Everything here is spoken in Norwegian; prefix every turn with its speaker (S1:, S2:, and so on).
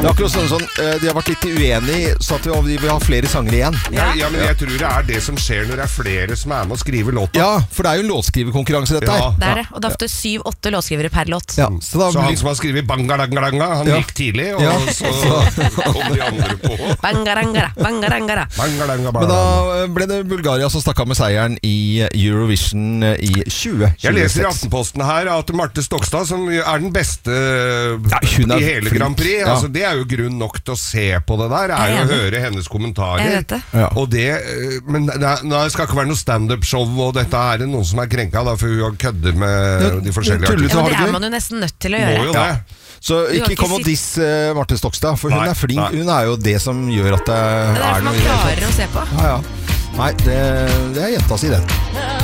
S1: Det er akkurat sånn de har vært litt uenige, så at de vil ha flere sanger igjen.
S2: Ja, men jeg tror det er det som skjer når det er flere som er med å skrive låta.
S1: Ja, for det er jo en låtskriverkonkurranse dette her.
S3: Det er det, og det er ofte 7-8 låtskrivere per låt.
S1: Ja,
S2: så han som har skrivet Bangarangara, han gikk tidlig, og så kom de andre på.
S3: Bangarangara.
S1: Men da ble det Bulgaria som stakk av med seieren i Eurovision i 2026.
S2: Jeg leser i Aftenposten her at Marte Stokstad, som er den beste i hele Grand Prix, altså, det er jo grunn nok til å se på det der, er jo å høre hennes kommentarer. Og det, men det skal ikke være noe stand-up-show, og dette er det noen som er krenka, da, for hun kødder med de forskjellige
S3: artister. Ja, det er man jo nesten nødt til å gjøre.
S1: Så ikke kom og diss Marte Stokstad, for hun er flink. Hun er jo det som gjør at det
S3: er noe. Det er det man klarer å se på.
S1: Nei, det er jenta si, det.